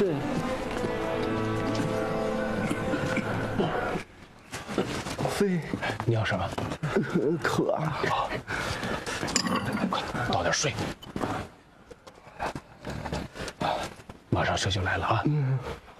对。飞， 你要什么？ 渴啊！ 快倒点水。马上车就来了啊！